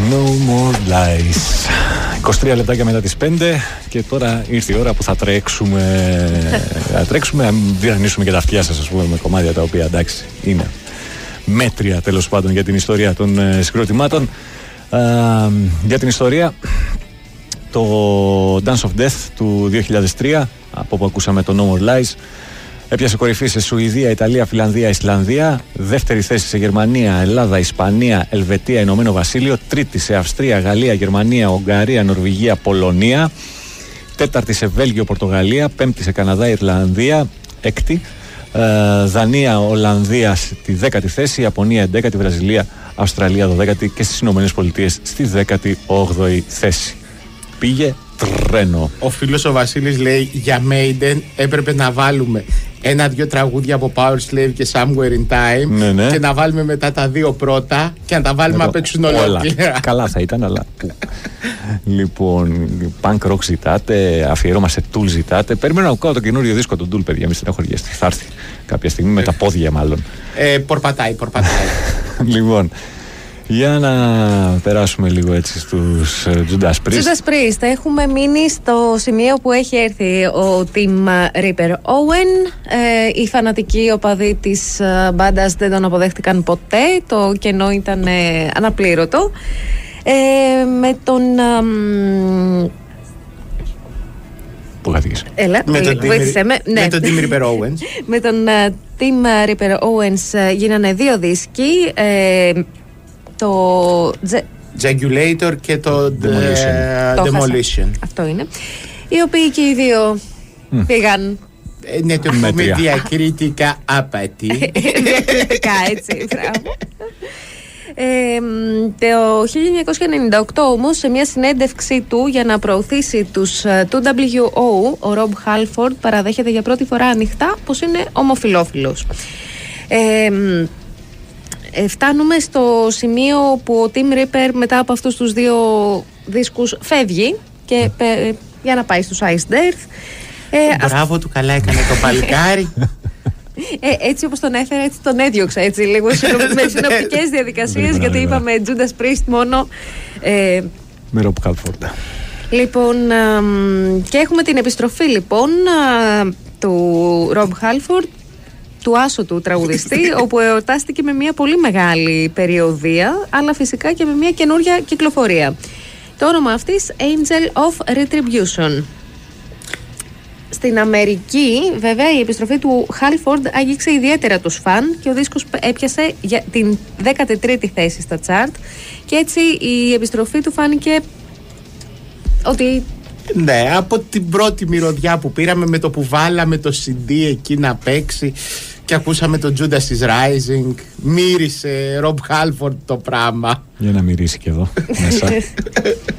No more lies. 23 λεπτάκια μετά τις 5 και τώρα ήρθε η ώρα που θα τρέξουμε, να διανύσουμε και τα αυτιά σας, ας πούμε, με κομμάτια τα οποία, εντάξει, είναι μέτρια τέλος πάντων για την ιστορία των συγκροτημάτων. Για την ιστορία, το Dance of Death του 2003, από όπου ακούσαμε το No More Lies, έπιασε κορυφή σε Σουηδία, Ιταλία, Φιλανδία, Ισλανδία. Δεύτερη θέση σε Γερμανία, Ελλάδα, Ισπανία, Ελβετία, Ηνωμένο Βασίλειο. Τρίτη σε Αυστρία, Γαλλία, Γερμανία, Ουγγαρία, Νορβηγία, Πολωνία. Τέταρτη σε Βέλγιο, Πορτογαλία. Πέμπτη σε Καναδά, Ιρλανδία. Έκτη. Δανία, Ολλανδία στη 10η θέση. Ιαπωνία 11η, Βραζιλία, Αυστραλία 12η και στις Ηνωμένες Πολιτείες στη 18η θέση. Πήγε τρένο. Ο φίλος ο Βασίλης λέει για Maiden έπρεπε να βάλουμε 1-2 τραγούδια από Powerslave και Somewhere in Time, ναι. Και να βάλουμε μετά τα δύο πρώτα και να τα βάλουμε απ' έξω όλα. Καλά θα ήταν, αλλά λοιπόν, punk rock ζητάτε, αφιερώμα σε Tool ζητάτε. Περιμένω να ακούω το καινούριο δίσκο του Tool, παιδιά, μη στεναχωριέστε. Θα έρθει κάποια στιγμή με τα πόδια μάλλον. Πορπατάει. Λοιπόν, για να περάσουμε λίγο έτσι στους Judas Priest. Judas Priest, έχουμε μείνει στο σημείο που έχει έρθει ο Tim Ripper Owen. Οι φανατικοί οπαδοί της μπάντας δεν τον αποδέχτηκαν ποτέ. Το κενό ήταν αναπλήρωτο. Με τον... Πού καθήκες? Έλα, βοήθησε με. Με τον Tim Ripper Owens. Με τον Tim Ripper Owens γίνανε δύο δίσκοι. Το Jagulator και το Demolition. Αυτό είναι. Οι οποίοι και οι δύο πήγαν. Ναι, το πούμε διακριτικά άπατη. Διακριτικά, έτσι, μπράβο. Το 1998 όμως, σε μια συνέντευξή του για να προωθήσει τους 2WO, ο Rob Halford παραδέχεται για πρώτη φορά ανοιχτά πως είναι ομοφυλόφιλος. Φτάνουμε στο σημείο που ο Tim Ripper μετά από αυτούς τους δύο δίσκους φεύγει και για να πάει στους Iced Earth. Μπράβο του, καλά έκανε το παλικάρι. Έτσι όπως τον έφερα, έτσι τον έδιωξα, έτσι λίγο με συνοπτικές διαδικασίες, γιατί είπαμε Judas Priest μόνο. Με Rob Halford. Λοιπόν, και έχουμε την επιστροφή λοιπόν του Rob Halford, του άσωτου τραγουδιστή, όπου εορτάστηκε με μια πολύ μεγάλη περιοδεία, αλλά φυσικά και με μια καινούρια κυκλοφορία. Το όνομα αυτής, Angel of Retribution. Στην Αμερική, βέβαια, η επιστροφή του Halford άγγιξε ιδιαίτερα τους φαν και ο δίσκος έπιασε για την 13η θέση στα chart, και έτσι η επιστροφή του φάνηκε ότι... Ναι, από την πρώτη μυρωδιά που πήραμε, με το που βάλαμε το CD εκεί να παίξει και ακούσαμε το Judas is Rising, μύρισε Rob Halford το πράγμα. Για να μυρίσει και εδώ μέσα.